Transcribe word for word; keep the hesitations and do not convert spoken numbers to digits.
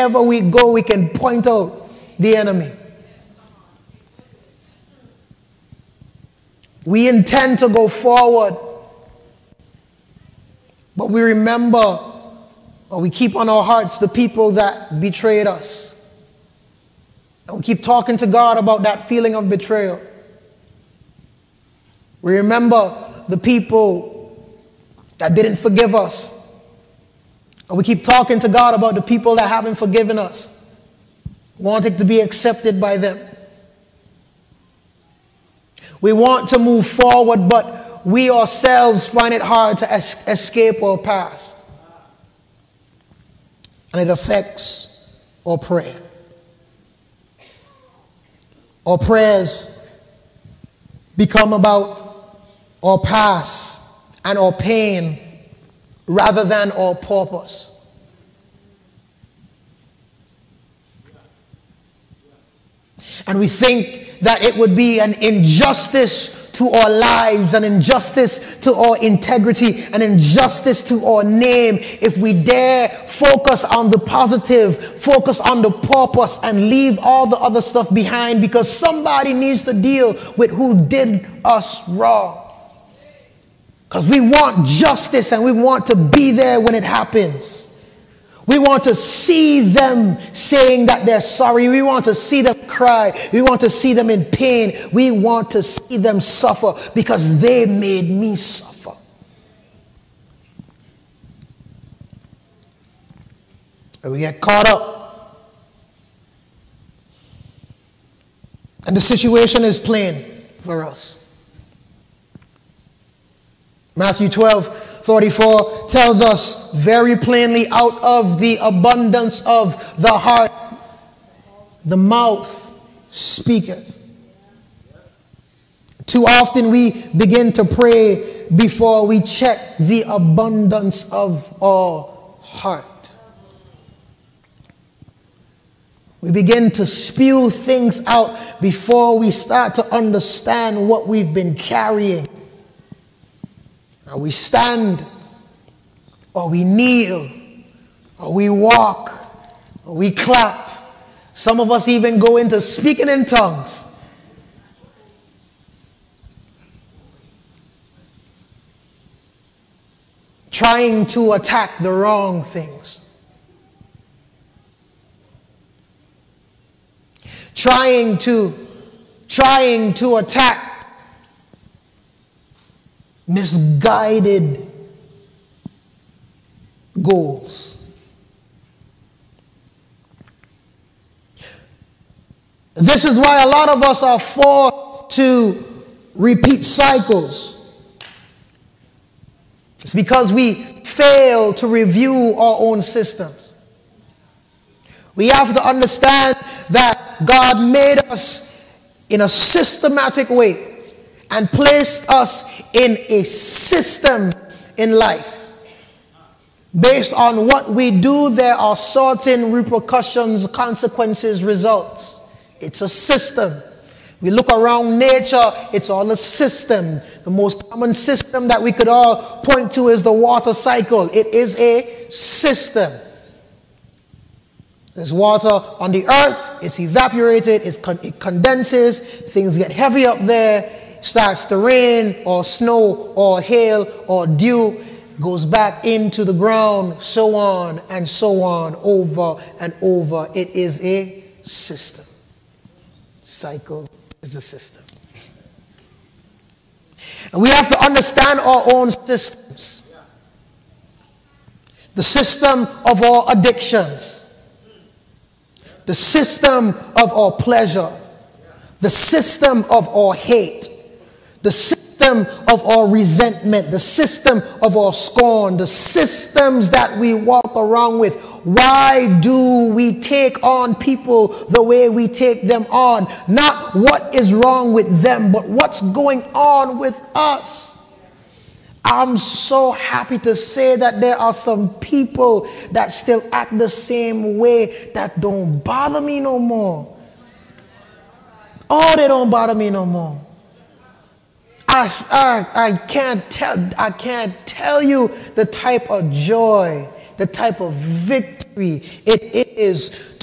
wherever we go, we can point out the enemy. We intend to go forward, but we remember, or we keep on our hearts the people that betrayed us. And we keep talking to God about that feeling of betrayal. We remember the people that didn't forgive us. And we keep talking to God about the people that haven't forgiven us, wanting to be accepted by them. We want to move forward, but we ourselves find it hard to es- escape our past. And it affects our prayer. Our prayers become about our past and our pain rather than our purpose. And we think that it would be an injustice to our lives, an injustice to our integrity, an injustice to our name if we dare focus on the positive, focus on the purpose, and leave all the other stuff behind, because somebody needs to deal with who did us wrong. Because we want justice and we want to be there when it happens. We want to see them saying that they're sorry. We want to see them cry. We want to see them in pain. We want to see them suffer because they made me suffer. And we get caught up. And the situation is plain for us. Matthew twelve thirty-four tells us very plainly, out of the abundance of the heart, the mouth speaketh. Too often we begin to pray before we check the abundance of our heart. We begin to spew things out before we start to understand what we've been carrying. Now we stand, or we kneel, or we walk, or we clap. Some of us even go into speaking in tongues. Trying to attack the wrong things. Trying to, trying to attack misguided goals. This is why a lot of us are forced to repeat cycles. It's because we fail to review our own systems. We have to understand that God made us in a systematic way and placed us in a system in life. Based on what we do, there are certain repercussions, consequences, results. It's a system. We look around nature, it's all a system. The most common system that we could all point to is the water cycle. It is a system. There's water on the earth, it's evaporated, it's con- it condenses, things get heavy up there, starts to rain or snow or hail or dew, goes back into the ground, so on and so on, over and over. It is a system. Cycle is the system. And we have to understand our own systems. The system of our addictions. The system of our pleasure. The system of our hate. The system of our resentment, the system of our scorn, the systems that we walk around with. Why do we take on people the way we take them on? Not what is wrong with them, but what's going on with us. I'm so happy to say that there are some people that still act the same way that don't bother me no more. Oh, they don't bother me no more. I, I, I can't tell I can't tell you the type of joy, the type of victory victory it is